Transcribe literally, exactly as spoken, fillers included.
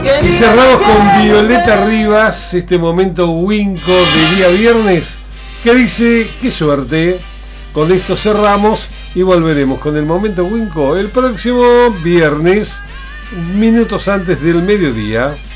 Y cerramos con Violeta Rivas, este momento Winco de día viernes, que dice, qué suerte. Con esto cerramos y volveremos con el momento Winco el próximo viernes, minutos antes del mediodía.